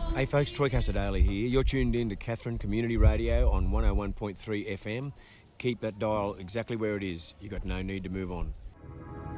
Hey folks, Troy Casadale here. You're tuned in to Catherine Community Radio on 101.3 FM. Keep that dial exactly where it is. You've got no need to move on.